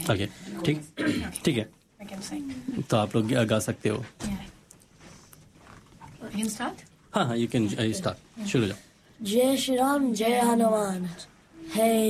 Okay, ठीक ठीक है, I can sing. तो आप लोग गा सकते हो। Yeah. I can start? हाँ हाँ, यू कैन स्टार्ट, शुरू हो जाओ। जय श्री राम जय हनुमान। हे